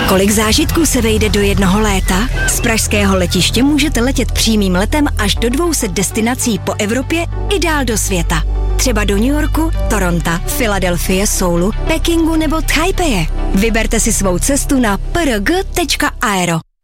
Kolik zážitků se vejde do jednoho léta? Z pražského letiště můžete letět přímým letem až do 200 destinací po Evropě i dál do světa. Třeba do New Yorku, Toronto, Filadelfie, Soulu, Pekingu nebo Taipeje. Vyberte si svou cestu na prg.aero.